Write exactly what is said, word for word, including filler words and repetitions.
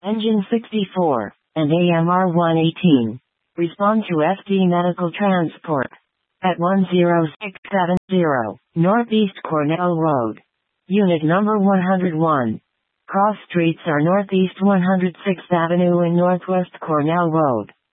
Engine sixty-four, and A M R one eighteen. Respond to S D Medical Transport. At one zero six seven zero, Northeast Cornell Road. Unit number one hundred one. Cross streets are Northeast one hundred sixth Avenue and Northwest Cornell Road.